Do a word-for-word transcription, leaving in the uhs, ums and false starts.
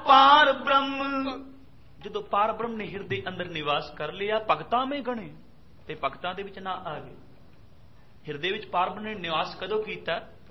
ਪਾਰ ਬ੍ਰਹਮ। ਜਦੋਂ ਪਾਰ ਬ੍ਰਹਮ ਨੇ ਹਿਰਦੇ ਅੰਦਰ ਨਿਵਾਸ ਕਰ ਲਿਆ, ਭਗਤਾਂ ਮੇ ਗਣੇ, ਤੇ ਭਗਤਾਂ ਦੇ ਵਿੱਚ ਨਾ ਆ ਗਏ। ਹਿਰਦੇ ਵਿੱਚ ਪਾਰ ਬ੍ਰਹਮ ਨੇ ਨਿਵਾਸ ਕਦੋਂ ਕੀਤਾ?